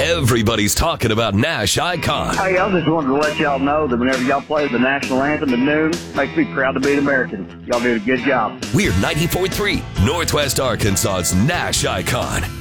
Everybody's talking about Nash Icon. Hey, I just wanted to let y'all know that whenever y'all play the national anthem at noon, makes me proud to be an American. Y'all did a good job. We're 94.3, Northwest Arkansas's Nash Icon.